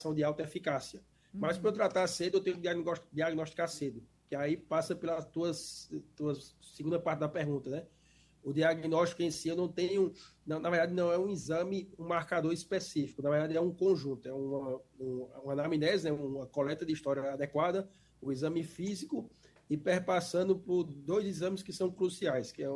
de alta eficácia. Mas para eu tratar cedo, eu tenho que diagnosticar cedo, que aí passa pela tua segunda parte da pergunta, né? O diagnóstico em si, eu não tenho, não, na verdade, não é um exame, um marcador específico, na verdade, é um conjunto, é uma anamnese, né? Uma coleta de história adequada, o exame físico, e perpassando por dois exames que são cruciais, que é